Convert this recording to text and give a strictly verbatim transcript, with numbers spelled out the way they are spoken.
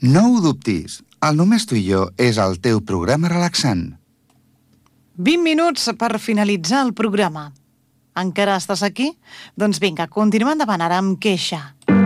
No ho dubtis, el Només tu i jo és el teu programa relaxant. vint minuts per finalitzar el programa. Encara estàs aquí? Doncs vinga, continuem endavant ara amb queixa.